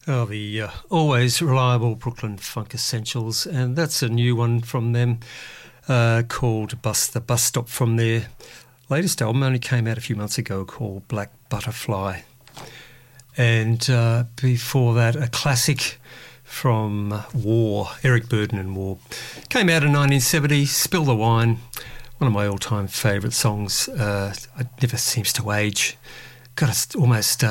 Oh, the always reliable Brooklyn Funk Essentials, and that's a new one from them called Bus. The Bus Stop from their latest album only came out a few months ago called Black Butterfly. And before that, a classic from War, Eric Burdon and War. Came out in 1970, Spill the Wine, one of my all-time favourite songs. It never seems to age. Got almost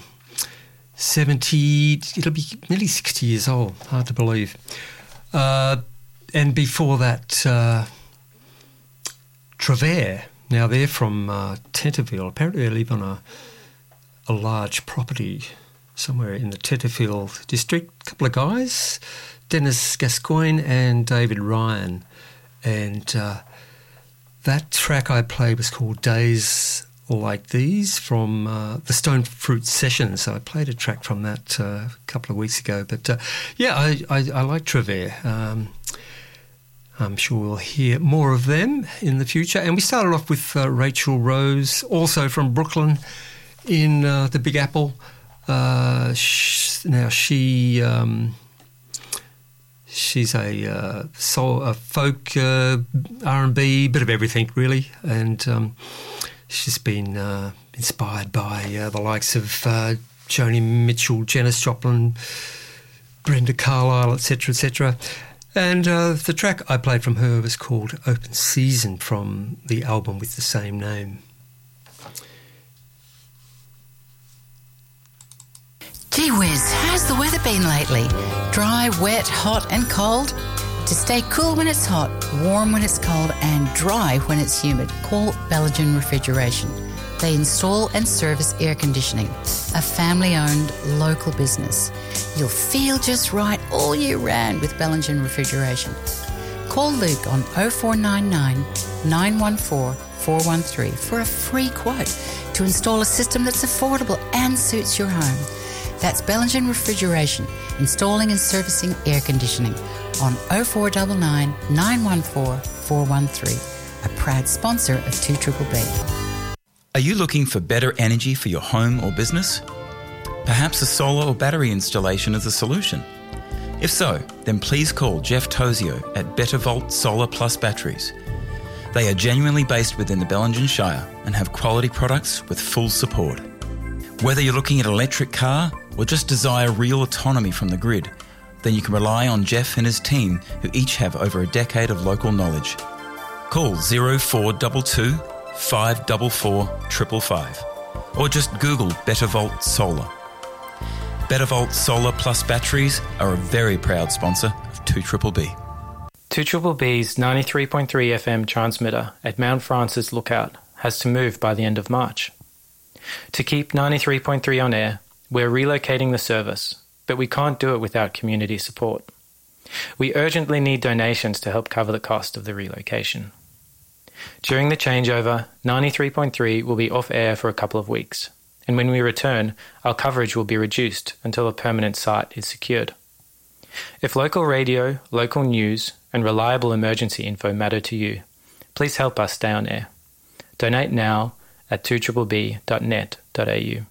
70, it'll be nearly 60 years old, hard to believe. And before that, Travers. Now they're from Tenterville. Apparently they live on a large property somewhere in the Tenterville district. A couple of guys, Dennis Gascoigne and David Ryan. And that track I played was called Days Like These from the Stone Fruit Sessions. So I played a track from that a couple of weeks ago. But I like Travers. I'm sure we'll hear more of them in the future. And we started off with Rachel Rose, also from Brooklyn in the Big Apple. She's a folk R&B, bit of everything really, and she's been inspired by the likes of Joni Mitchell, Janis Joplin, Brenda Carlile, etc., etc. And the track I played from her was called Open Season from the album with the same name. Gee whiz, how's the weather been lately? Dry, wet, hot and cold? To stay cool when it's hot, warm when it's cold and dry when it's humid, call Bellingen Refrigeration. They install and service air conditioning, a family-owned local business. You'll feel just right all year round with Bellingen Refrigeration. Call Luke on 0499 914 413 for a free quote to install a system that's affordable and suits your home. That's Bellingen Refrigeration, installing and servicing air conditioning on 0499 914 413, a proud sponsor of 2BBB. Are you looking for better energy for your home or business? Perhaps a solar or battery installation is the solution. If so, then please call Jeff Tozio at BetterVolt Solar Plus Batteries. They are genuinely based within the Bellingen Shire and have quality products with full support. Whether you're looking at an electric car or just desire real autonomy from the grid, then you can rely on Jeff and his team, who each have over a decade of local knowledge. Call 0422 544 555 or just Google BetterVolt Solar. BetterVolt Solar Plus Batteries are a very proud sponsor of 2BBB. 2BBB's 93.3 FM transmitter at Mount Francis Lookout has to move by the end of March. To keep 93.3 on air, we're relocating the service, but we can't do it without community support. We urgently need donations to help cover the cost of the relocation. During the changeover, 93.3 will be off air for a couple of weeks, and when we return, our coverage will be reduced until a permanent site is secured. If local radio, local news, and reliable emergency info matter to you, please help us stay on air. Donate now at 2BBB.net.au.